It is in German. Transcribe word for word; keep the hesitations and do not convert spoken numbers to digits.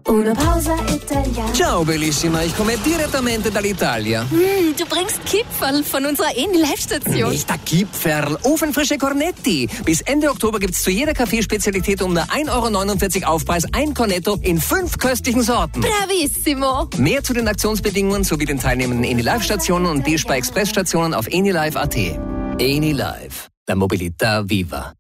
Una pausa italiana. Ciao bellissima, ich komme direttamente dall'Italia. Mm, du bringst Kipferl von unserer Eni-Live-Station. Nicht der Kipferl, ofenfrische Cornetti. Bis Ende Oktober gibt's zu jeder Kaffeespezialität um nur ein Euro neunundvierzig Aufpreis ein Cornetto in fünf köstlichen Sorten. Bravissimo. Mehr zu den Aktionsbedingungen sowie den teilnehmenden Eni-Live-Stationen und D-Spar-Express-Stationen auf enilive punkt at. Eni Live, la mobilità viva.